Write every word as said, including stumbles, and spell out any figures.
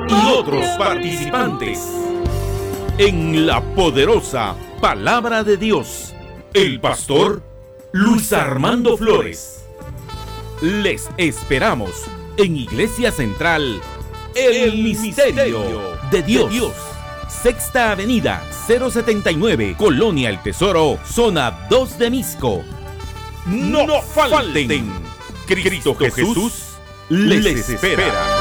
y otros participantes en la poderosa Palabra de Dios. El pastor Luis Armando Flores. Les esperamos en Iglesia Central, El, El Misterio de Dios. de Dios. Sexta Avenida, cero setenta y nueve, Colonia El Tesoro, Zona dos de Misco. No, no falten. Cristo Jesús les espera.